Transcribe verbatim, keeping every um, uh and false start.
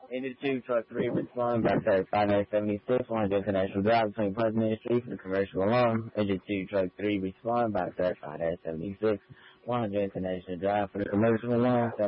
Engine two, truck three, respond by thirty-five seventy-six, one hundred International Drive between President Street for the commercial alarm. Engine two, truck three, respond by thirty-five seventy-six, one hundred International Drive for the commercial alarm.